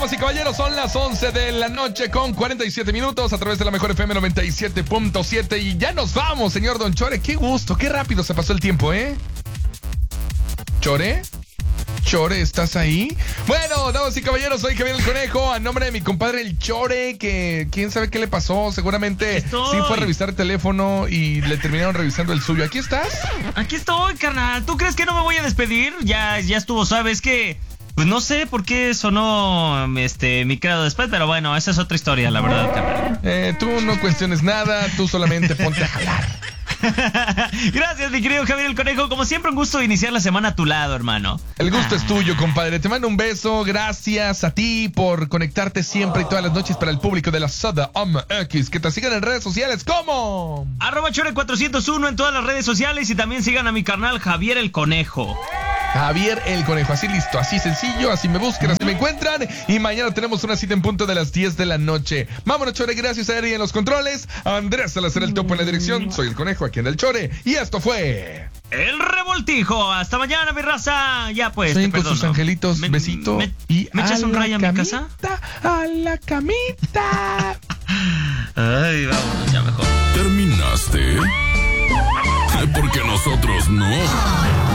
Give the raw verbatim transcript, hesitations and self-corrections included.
damas y caballeros, son las once de la noche con cuarenta y siete minutos a través de la mejor F M noventa y siete punto siete. Y ya nos vamos, señor Don Chore. Qué gusto, qué rápido se pasó el tiempo, ¿eh? ¿Chore? Chore, ¿estás ahí? Bueno, damas y caballeros, soy Javier el Conejo, a nombre de mi compadre el Chore, que quién sabe qué le pasó, seguramente estoy. sí fue a revisar el teléfono y le terminaron revisando el suyo. ¿Aquí estás? Aquí estoy, carnal. ¿Tú crees que no me voy a despedir? Ya, ya estuvo, ¿sabes que Pues no sé por qué sonó este mi credo después, pero bueno, esa es otra historia, la verdad, carnal. Eh, tú no cuestiones nada, tú solamente ponte a jalar. Gracias, mi querido Javier el Conejo. Como siempre, un gusto iniciar la semana a tu lado, hermano. El gusto ah. es tuyo, compadre. Te mando un beso. Gracias a ti por conectarte siempre y todas las noches para el público de la Soda M X. Que te sigan en redes sociales como arroba Chore cuatrocientos uno en todas las redes sociales. Y también sigan a mi carnal Javier el Conejo. Javier el Conejo, así listo, así sencillo, así me buscan, así me encuentran. Y mañana tenemos una cita en punto de las diez de la noche. Vámonos, Chore, gracias a Eri en los controles, a Andrés Salazar el topo en la dirección. Soy el Conejo aquí en el Chore. Y esto fue El Revoltijo. Hasta mañana, mi raza. Ya pues. Sueñen con sus angelitos, me, besito. Me, y ¿me echas un rayo a mi casa? A la camita.